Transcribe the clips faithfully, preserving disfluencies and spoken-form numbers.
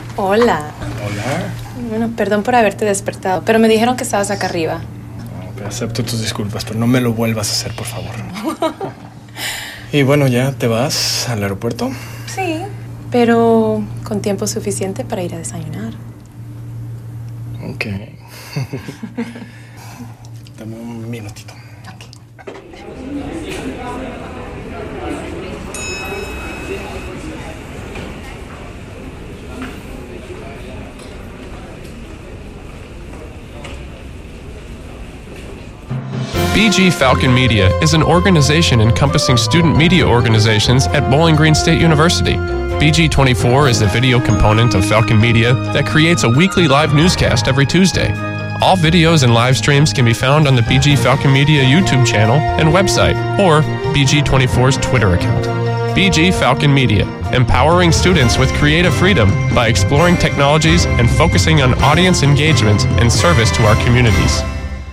Hola. Hola. Bueno, perdón por haberte despertado, pero me dijeron que estabas acá arriba. No, acepto tus disculpas, pero no me lo vuelvas a hacer, por favor. Y bueno, ¿ya te vas al aeropuerto? Sí, pero con tiempo suficiente para ir a desayunar. Ok. Dame un minutito. B G Falcon Media is an organization encompassing student media organizations at Bowling Green State University. B G twenty-four is the video component of Falcon Media that creates a weekly live newscast every Tuesday. All videos and live streams can be found on the B G Falcon Media YouTube channel and website, or B G twenty-four's Twitter account. B G Falcon Media, empowering students with creative freedom by exploring technologies and focusing on audience engagement and service to our communities.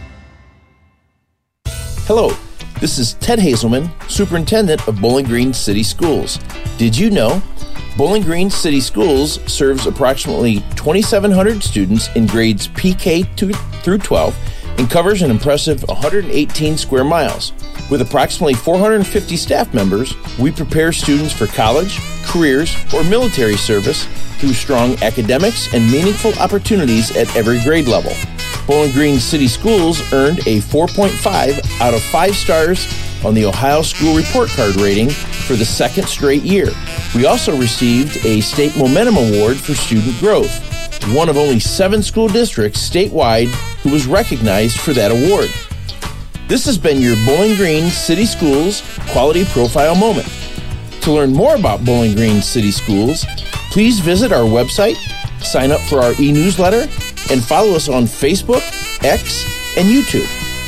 Hello, this is Ted Hazelman, Superintendent of Bowling Green City Schools. Did you know Bowling Green City Schools serves approximately twenty-seven hundred students in grades P K through twelve and covers an impressive one hundred eighteen square miles. With approximately four hundred fifty staff members, we prepare students for college, careers, or military service through strong academics and meaningful opportunities at every grade level. Bowling Green City Schools earned a four point five out of five stars on the Ohio School Report Card rating for the second straight year. We also received a State Momentum Award for student growth, one of only seven school districts statewide who was recognized for that award. This has been your Bowling Green City Schools Quality Profile Moment. To learn more about Bowling Green City Schools, please visit our website, sign up for our e-newsletter, and follow us on Facebook, X, and YouTube.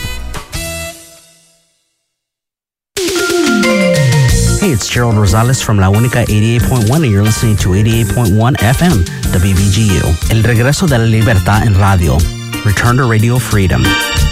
Hey, it's Gerald Rosales from La Única eighty-eight point one, and you're listening to eighty-eight point one F M, W B G U. El regreso de la libertad en radio. Return to Radio Freedom.